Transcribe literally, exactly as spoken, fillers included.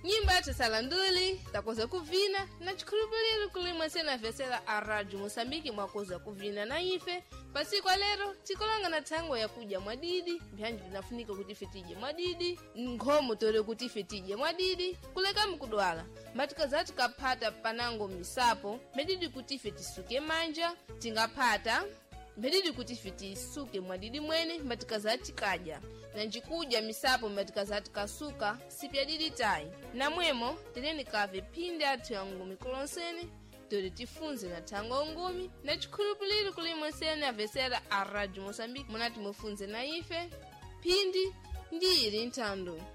Nyimba tasalanduli takoza kuvina na chikhulupiliro kulimwa sena vesela a Radio Mosambiki mwakoza kuvina na ife. Pasiku lero tikolanga na tango ya kuja mwadidi, byanji binafunika kuti fetije mwadidi, nkhomo tole kuti fetije mwadidi, kuleka mkudwala. Matika zati kapata panango misapo, medidi kuti fetisuke manja, tingapata medidi kuti fetisuke mwadidi mwene, matika zati kaja. Na njikuja misapo matika zati kasuka, sipya didi tai. Na mwemo, teneni kave pinde atu ya ngumi kolonseni, tole tifunze na tango ngumi, na chikhulupiliro kulimwa sena vesela a Radio Mosambiki munati mufunze na ife, pindi ndiri ntando.